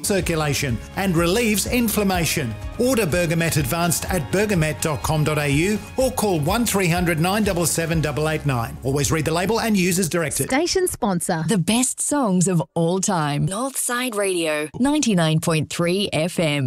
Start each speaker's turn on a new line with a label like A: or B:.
A: circulation and relieves inflammation. Order Bergamet Advanced at bergamet.com.au or call 1300 977 889. Always read the label and use as directed.
B: Station sponsor.
C: The best songs of all time. Northside Radio, 99.3 FM.